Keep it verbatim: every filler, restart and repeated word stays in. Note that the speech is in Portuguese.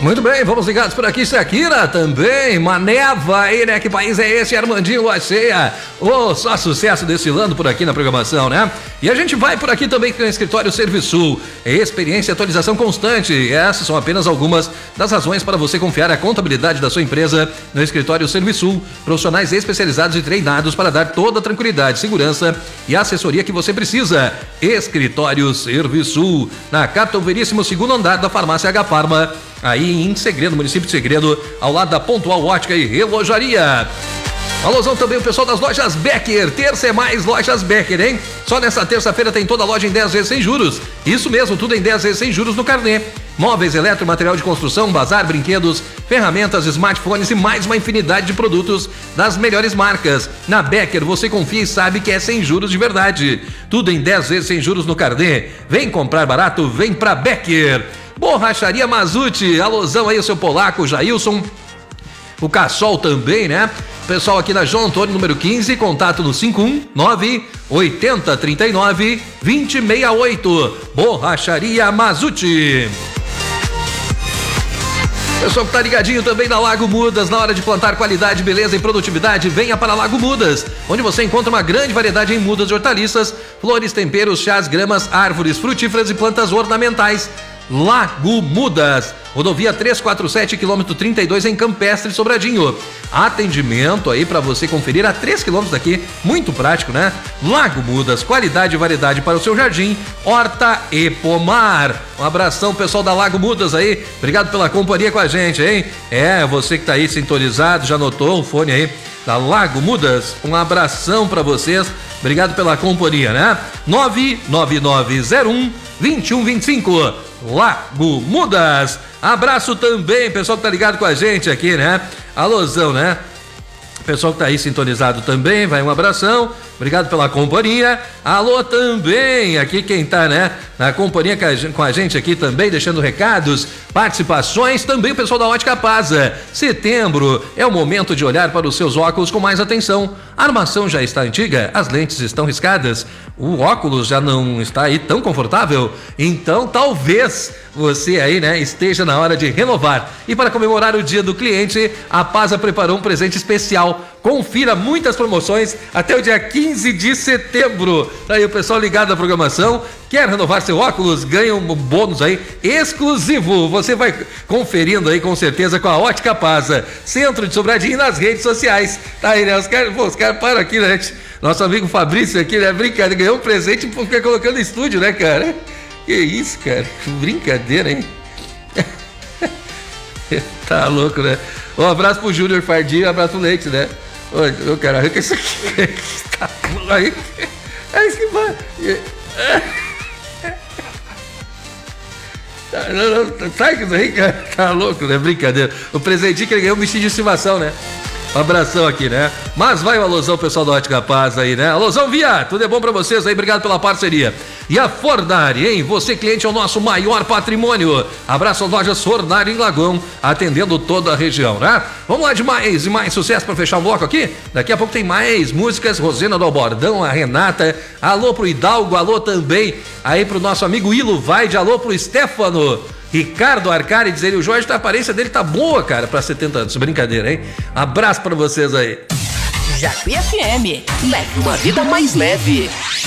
Muito bem, vamos ligados por aqui, Shakira também, Maneva aí, né? Que país é esse? Armandinho Lua Cheia. Oh, só sucesso desfilando por aqui na programação, né? E a gente vai por aqui também com o Escritório Serviçul. Experiência e atualização constante. Essas são apenas algumas das razões para você confiar a contabilidade da sua empresa no Escritório Serviçul. Profissionais especializados e treinados para dar toda a tranquilidade, segurança e assessoria que você precisa. Escritório Serviçul, na Capitão Veríssimo, segundo andar da Farmácia H Farma, aí em Segredo, município de Segredo, ao lado da Pontual Ótica e Relojaria. Alusão também o pessoal das lojas Becker. Terça é mais lojas Becker, hein? Só nessa terça-feira tem toda a loja em dez vezes sem juros. Isso mesmo, tudo em dez vezes sem juros no carnê. Móveis, eletro, material de construção, bazar, brinquedos, ferramentas, smartphones e mais uma infinidade de produtos das melhores marcas. Na Becker você confia e sabe que é sem juros de verdade. Tudo em dez vezes sem juros no carnê. Vem comprar barato, vem pra Becker. Borracharia Mazzuti, alusão aí o seu polaco, Jailson, o Cassol também, né? Pessoal aqui na João Antônio, número quinze, contato no cinco um nove, oito zero três nove, dois zero seis oito. Borracharia Mazzuti. Pessoal que tá ligadinho também na Lago Mudas, na hora de plantar qualidade, beleza e produtividade, venha para Lago Mudas, onde você encontra uma grande variedade em mudas de hortaliças, flores, temperos, chás, gramas, árvores frutíferas e plantas ornamentais. Lago Mudas, rodovia trezentos e quarenta e sete, quilômetro trinta e dois, em Campestre, Sobradinho. Atendimento aí para você conferir a três quilômetros daqui, muito prático, né? Lago Mudas, qualidade e variedade para o seu jardim, horta e pomar. Um abração, pessoal da Lago Mudas aí, obrigado pela companhia com a gente, hein? É, você que tá aí sintonizado, já anotou o fone aí da Lago Mudas, um abração para vocês, obrigado pela companhia, né? nove nove nove zero um, dois um dois cinco. Lago Mudas. Abraço também, pessoal que tá ligado com a gente aqui, né? Alusão, né? Pessoal que tá aí sintonizado também, vai um abração. Obrigado pela companhia. Alô também, aqui quem tá, né? Na companhia com a gente aqui também, deixando recados, participações, também o pessoal da Ótica Paza. Setembro é o momento de olhar para os seus óculos com mais atenção. A armação já está antiga, as lentes estão riscadas, o óculos já não está aí tão confortável, então talvez você aí, né, esteja na hora de renovar. E para comemorar o dia do cliente, a Paza preparou um presente especial. Confira muitas promoções até o dia quinze de setembro. Tá aí o pessoal ligado na programação. Quer renovar seu óculos? Ganha um bônus aí exclusivo. Você vai conferindo aí com certeza com a Ótica Paza, centro de Sobradinho, nas redes sociais. Tá aí, né? Os caras, pô, os caras param aqui, né? Nosso amigo Fabrício aqui, né? Brincadeira, ganhou um presente e fica colocando em estúdio, né, cara? Que isso, cara? Brincadeira, hein? Tá louco, né? Um abraço pro Júnior Fardi, um abraço pro Leite, né? Ô, cara, arranca isso aqui. Tá aí. É isso que vai. Não, não, sai que isso aí, cara. Tá louco, né? Brincadeira. O presentinho que ele ganhou, um bichinho de estimação, né? Um abração aqui, né? Mas vai o alusão, pessoal da Ótica Paz aí, né? Alusão Via, tudo é bom pra vocês aí, obrigado pela parceria. E a Fornari, hein? Você cliente é o nosso maior patrimônio. Abraço às lojas Fornari em Lagoão, atendendo toda a região, né? Vamos lá de mais e mais sucesso pra fechar o bloco aqui. Daqui a pouco tem mais músicas, Rosena do Albordão, a Renata, alô pro Hidalgo, alô também aí pro nosso amigo Ilo Vaide, alô pro Stefano. Ricardo Arcari diz ele, o Jorge, a aparência dele tá boa, cara, pra setenta anos. Brincadeira, hein? Abraço pra vocês aí. Jacuí F M, leve uma vida mais leve.